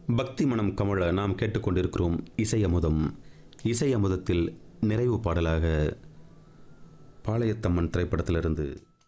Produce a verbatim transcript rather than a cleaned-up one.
பக்தி மனம் கமழ நாம் கேட்டுக்கொண்டிருக்கிறோம் இசை அமுதம். இசை அமுதத்தில் நிறைவு பாடலாக பாளையத்தம்மன் திரைப்படத்திலிருந்து